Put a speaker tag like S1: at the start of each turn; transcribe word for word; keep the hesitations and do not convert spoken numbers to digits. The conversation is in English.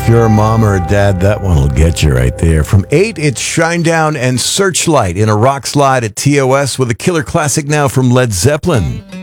S1: you're a mom or a dad, that one will get you right there. From eight, it's Shinedown and Searchlight in a rock slide at T O S with a killer classic now from Led Zeppelin.